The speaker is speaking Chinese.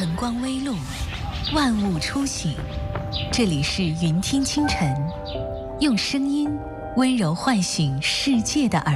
晨光微露，万物初醒。这里是云听清晨，用声音温柔唤醒世界的耳